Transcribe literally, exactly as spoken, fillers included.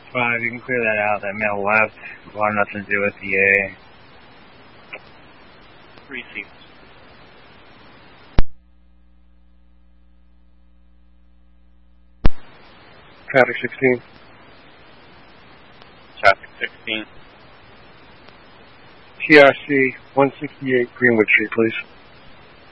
five, you can clear that out. That male left wanted nothing to do with the A. Received. Traffic sixteen. Traffic sixteen. T R C one sixty-eight Greenwood Street, please.